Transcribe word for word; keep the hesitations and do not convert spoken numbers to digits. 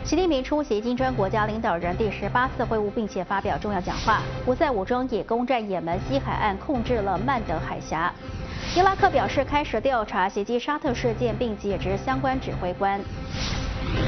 习近平出席金砖国家领导人第十八次会晤，并且发表重要讲话。胡塞武装也攻占也门西海岸，控制了曼德海峡。伊拉克表示开始调查袭击沙特事件，并解职相关指挥官。